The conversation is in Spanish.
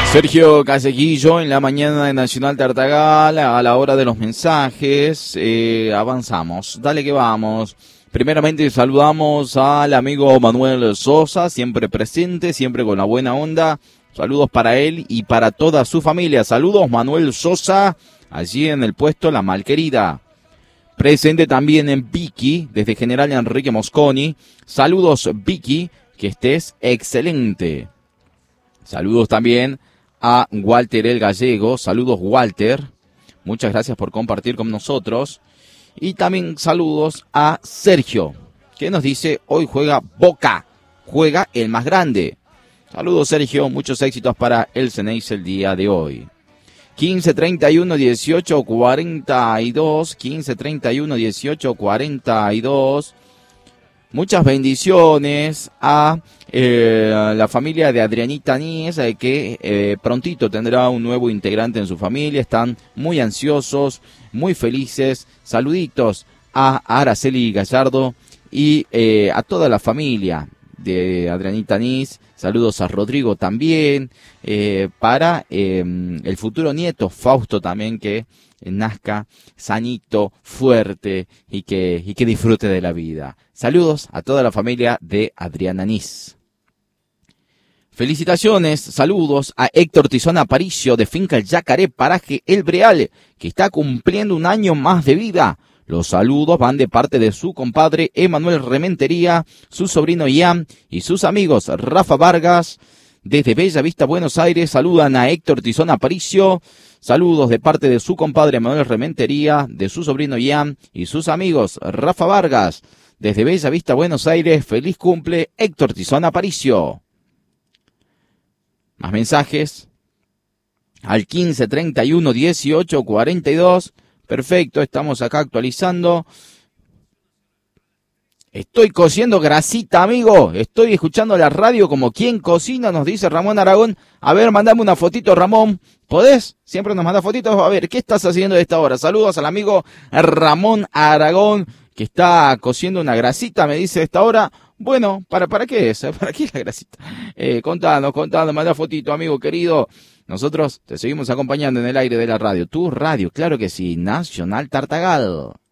Sergio Casequillo en la mañana de Nacional Tartagal, a la hora de los mensajes, avanzamos, dale que vamos. Primeramente saludamos al amigo Manuel Sosa, siempre presente, siempre con la buena onda. Saludos para él y para toda su familia. Saludos Manuel Sosa, allí en el puesto La Malquerida. Presente también en Vicky, desde General Enrique Mosconi. Saludos Vicky, que estés excelente. Saludos también a Walter el Gallego. Saludos Walter, muchas gracias por compartir con nosotros. Y también saludos a Sergio, que nos dice: hoy juega Boca, juega el más grande. Saludos Sergio, muchos éxitos para el Ceneice el día de hoy. 15-31-18-42, 15-31-18-42. Muchas bendiciones a la familia de Adrianita Níez, que prontito tendrá un nuevo integrante en su familia. Están muy ansiosos, muy felices. Saluditos a Araceli Gallardo y a toda la familia de Adrianita Níez. Saludos a Rodrigo también, para el futuro nieto Fausto también, que nazca sanito, fuerte y que disfrute de la vida. Saludos a toda la familia de Adriana Níez. Felicitaciones, saludos a Héctor Tizón Aparicio de Finca El Yacaré, paraje El Breal, que está cumpliendo un año más de vida. Los saludos van de parte de su compadre Emanuel Rementería, su sobrino Ian y sus amigos Rafa Vargas. Desde Bella Vista, Buenos Aires, saludan a Héctor Tizón Aparicio. Saludos de parte de su compadre Emanuel Rementería, de su sobrino Ian y sus amigos Rafa Vargas. Desde Bella Vista, Buenos Aires, feliz cumple Héctor Tizón Aparicio. Más mensajes al 15-31-18-42. Perfecto, estamos acá actualizando. Estoy cociendo grasita, amigo. Estoy escuchando la radio como quien cocina, nos dice Ramón Aragón. A ver, mandame una fotito, Ramón. ¿Podés? Siempre nos manda fotitos. A ver, ¿qué estás haciendo de esta hora? Saludos al amigo Ramón Aragón, que está cociendo una grasita, me dice de esta hora. Bueno, ¿para qué es? ¿Para qué es la grasita? Contando, manda fotito, amigo querido. Nosotros te seguimos acompañando en el aire de la radio. Tu radio, claro que sí, Nacional Tartagal.